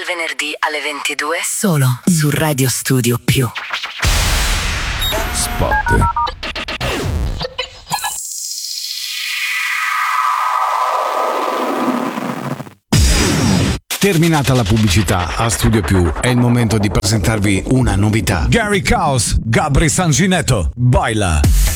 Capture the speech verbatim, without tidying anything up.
dal venerdì alle ventidue solo su Radio Studio Più. Spot. Terminata la pubblicità, a Studio Più è il momento di presentarvi una novità. Gary Caos, Gabri Sanginetto, baila.